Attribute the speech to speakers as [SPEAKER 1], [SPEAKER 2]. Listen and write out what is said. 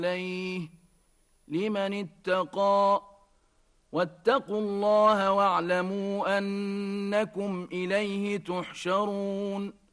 [SPEAKER 1] عليه لمن اتقى واتقوا الله واعلموا أنكم إليه تحشرون